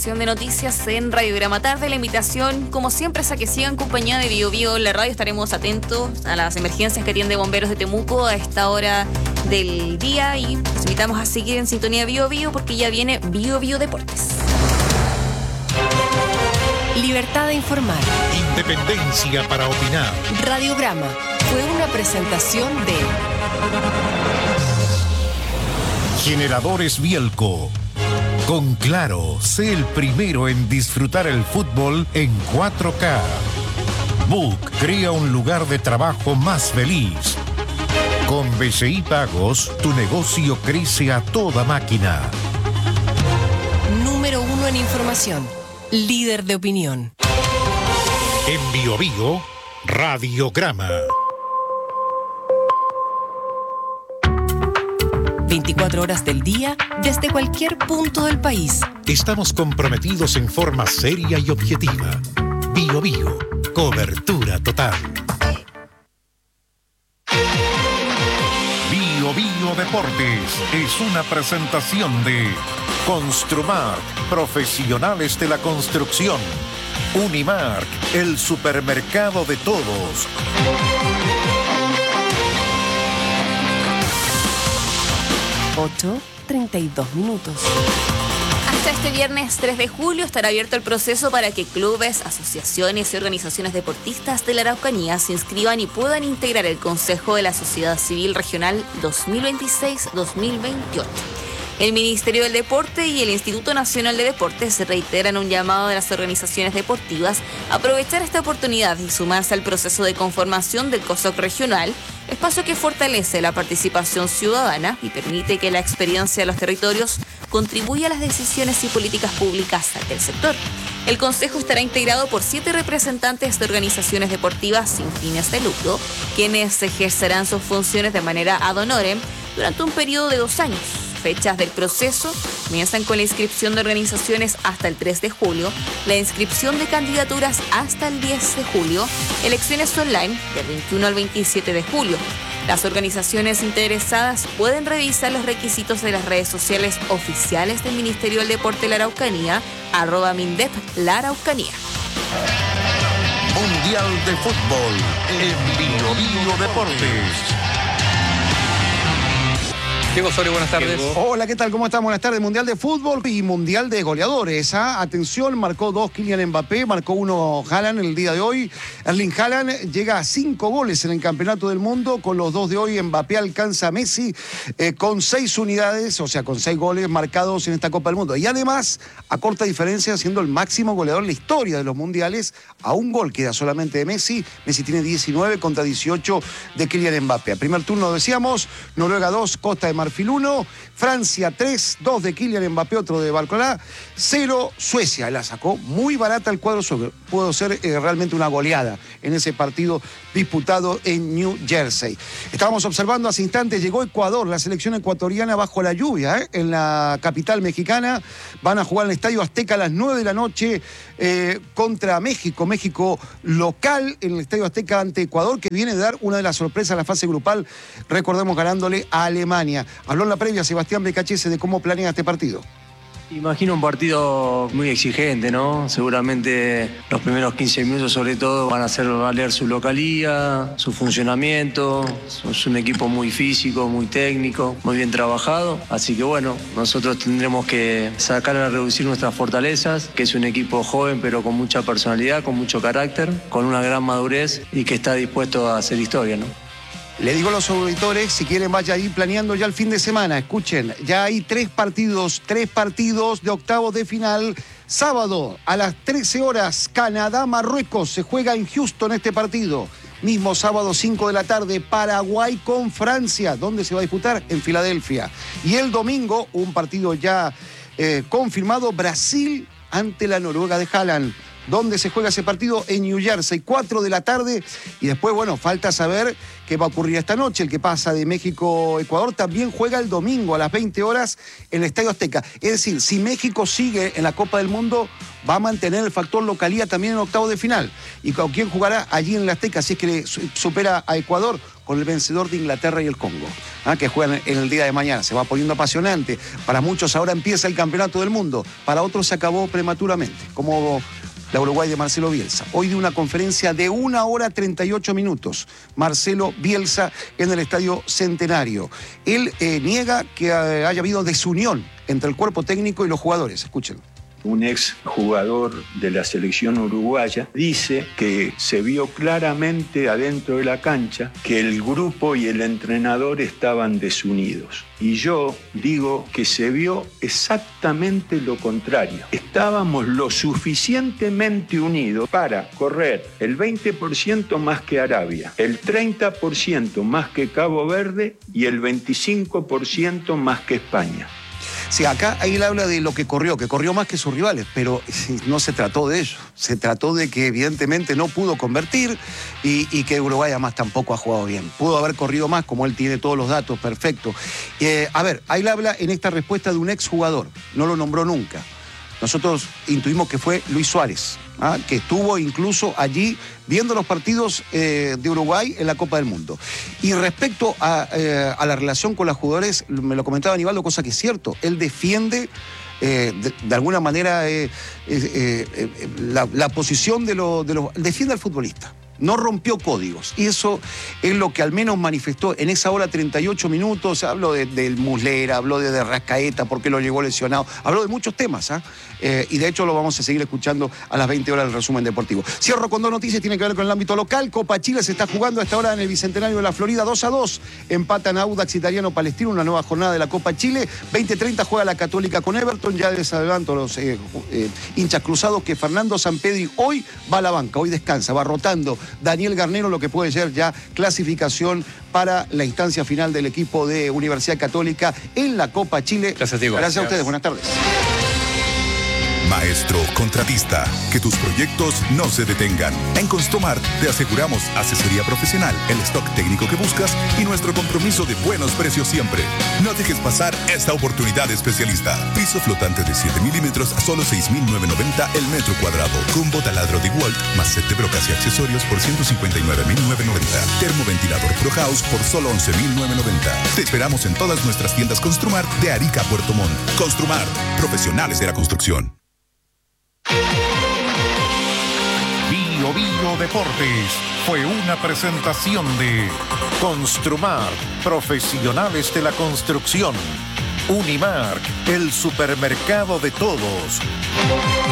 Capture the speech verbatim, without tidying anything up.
edición de noticias en Radiograma Tarde. La invitación, como siempre, es a que sigan en compañía de Bio Bio en la radio. Estaremos atentos a las emergencias que atiende Bomberos de Temuco a esta hora del día y los invitamos a seguir en sintonía de Bio Bio porque ya viene Bio Bio Deportes. Libertad de informar. Independencia para opinar. Radiograma fue una presentación de Generadores Bielco. Con Claro, sé el primero en disfrutar el fútbol en cuatro K. Book crea un lugar de trabajo más feliz. Con B C I Pagos, tu negocio crece a toda máquina. Número uno en información. Líder de opinión. En Bio Bio, Radiograma. veinticuatro horas del día, desde cualquier punto del país. Estamos comprometidos en forma seria y objetiva. Bio Bio, cobertura total. Bio Bio Deportes es una presentación de Construmark, profesionales de la construcción. Unimark, el supermercado de todos. ocho, treinta y dos minutos. Hasta este viernes tres de julio estará abierto el proceso para que clubes, asociaciones y organizaciones deportistas de la Araucanía se inscriban y puedan integrar el Consejo de la Sociedad Civil Regional dos mil veintiséis dos mil veintiocho. El Ministerio del Deporte y el Instituto Nacional de Deportes se reiteran un llamado de las organizaciones deportivas a aprovechar esta oportunidad y sumarse al proceso de conformación del COSOC regional, espacio que fortalece la participación ciudadana y permite que la experiencia de los territorios contribuya a las decisiones y políticas públicas del sector. El Consejo estará integrado por siete representantes de organizaciones deportivas sin fines de lucro, quienes ejercerán sus funciones de manera ad honorem durante un periodo de dos años. Fechas del proceso comienzan con la inscripción de organizaciones hasta el tres de julio, la inscripción de candidaturas hasta el diez de julio, elecciones online del veintiuno al veintisiete de julio. Las organizaciones interesadas pueden revisar los requisitos de las redes sociales oficiales del Ministerio del Deporte de la Araucanía, arroba Mindep La Araucanía. Mundial de Fútbol en Bio Bio Deportes. Diego Osorio, buenas tardes. Hola, ¿qué tal? ¿Cómo están? Buenas tardes. Mundial de fútbol y mundial de goleadores. ¿ah? Atención, marcó dos Kylian Mbappé, marcó uno Haaland el día de hoy. Erling Haaland llega a cinco goles en el Campeonato del Mundo. Con los dos de hoy, Mbappé alcanza a Messi eh, con seis unidades, o sea, con seis goles marcados en esta Copa del Mundo. Y además, a corta diferencia, siendo el máximo goleador en la historia de los mundiales, a un gol queda solamente de Messi. Messi tiene diecinueve contra dieciocho de Kylian Mbappé. A primer turno decíamos, Noruega dos, Costa de Marfil uno, Francia tres, dos de Kylian Mbappé, otro de Barcolá, cero Suecia. La sacó muy barata el cuadro sueco. Pudo ser eh, realmente una goleada en ese partido disputado en New Jersey. Estábamos observando hace instantes, llegó Ecuador, la selección ecuatoriana bajo la lluvia, ¿eh? en la capital mexicana. Van a jugar en el Estadio Azteca a las nueve de la noche eh, contra México. México local en el Estadio Azteca ante Ecuador, que viene de dar una de las sorpresas en la fase grupal, recordemos, ganándole a Alemania. Habló en la previa Sebastián Becachese de cómo planea este partido. Imagino un partido muy exigente, ¿no? Seguramente los primeros quince minutos, sobre todo, van a hacer valer su localía, su funcionamiento. Es un equipo muy físico, muy técnico, muy bien trabajado. Así que bueno, nosotros tendremos que sacar a reducir nuestras fortalezas, que es un equipo joven pero con mucha personalidad, con mucho carácter, con una gran madurez y que está dispuesto a hacer historia, ¿no? Le digo a los auditores, si quieren vaya a ir planeando ya el fin de semana. Escuchen, ya hay tres partidos, tres partidos de octavos de final. Sábado a las trece horas, Canadá-Marruecos. Se juega en Houston este partido. Mismo sábado, cinco de la tarde, Paraguay con Francia. ¿Dónde se va a disputar? En Filadelfia. Y el domingo, un partido ya eh, confirmado, Brasil ante la Noruega de Haaland. ¿Dónde se juega ese partido? En New Jersey, cuatro de la tarde. Y después, bueno, falta saber qué va a ocurrir esta noche. El que pasa de México-Ecuador también juega el domingo a las veinte horas en el Estadio Azteca. Es decir, si México sigue en la Copa del Mundo, va a mantener el factor localía también en octavo de final. ¿Y con quién jugará allí en el Azteca si es que le supera a Ecuador? Con el vencedor de Inglaterra y el Congo. ¿ah? que juegan en el día de mañana. Se va poniendo apasionante. Para muchos ahora empieza el campeonato del mundo. Para otros se acabó prematuramente, como la Uruguay de Marcelo Bielsa. Hoy de una conferencia de una hora treinta y ocho minutos. Marcelo Bielsa en el Estadio Centenario. Él eh, niega que haya habido desunión entre el cuerpo técnico y los jugadores. Escuchen. Un ex jugador de la selección uruguaya dice que se vio claramente adentro de la cancha que el grupo y el entrenador estaban desunidos. Y yo digo que se vio exactamente lo contrario. Estábamos lo suficientemente unidos para correr el veinte por ciento más que Arabia, el treinta por ciento más que Cabo Verde y el veinticinco por ciento más que España. Sí, acá él habla de lo que corrió, que corrió más que sus rivales, pero no se trató de ello. Se trató de que evidentemente no pudo convertir y, y que Uruguay además tampoco ha jugado bien. Pudo haber corrido más, como él tiene todos los datos, perfecto. Eh, a ver, ahí habla en esta respuesta de un exjugador, no lo nombró nunca. Nosotros intuimos que fue Luis Suárez, ¿ah? que estuvo incluso allí viendo los partidos eh, de Uruguay en la Copa del Mundo. Y respecto a, eh, a la relación con los jugadores, me lo comentaba Aníbaldo, cosa que es cierto, él defiende eh, de, de alguna manera eh, eh, eh, la, la posición de los... De lo, defiende al futbolista. No rompió códigos. Y eso es lo que al menos manifestó en esa hora treinta y ocho minutos. Habló de, del Muslera, habló de, de Rascaeta, porque lo llegó lesionado. Habló de muchos temas, ¿ah? Eh, y de hecho lo vamos a seguir escuchando a las veinte horas del resumen deportivo. Cierro con dos noticias, tiene que ver con el ámbito local. Copa Chile se está jugando a esta hora en el Bicentenario de la Florida, dos a dos. Empatan Audax Italiano Palestino, una nueva jornada de la Copa Chile. veinte treinta juega la Católica con Everton. Ya les adelanto los eh, eh, hinchas cruzados que Fernando Sampedri hoy va a la banca, hoy descansa, va rotando Daniel Garnero, lo que puede ser ya clasificación para la instancia final del equipo de Universidad Católica en la Copa Chile. Gracias, Diego. Gracias a ustedes, buenas tardes. Maestro contratista, que tus proyectos no se detengan. En Construmar te aseguramos asesoría profesional, el stock técnico que buscas y nuestro compromiso de buenos precios siempre. No dejes pasar esta oportunidad especialista. Piso flotante de siete milímetros a solo seis mil novecientos noventa el metro cuadrado. Combo taladro de Walt más set de brocas y accesorios por ciento cincuenta y nueve mil novecientos noventa. Termoventilador Pro House por solo once mil novecientos noventa. Te esperamos en todas nuestras tiendas Construmar de Arica a Puerto Montt. Construmar, profesionales de la construcción. Bio Bio Deportes fue una presentación de Construmar, profesionales de la construcción. Unimark, el supermercado de todos.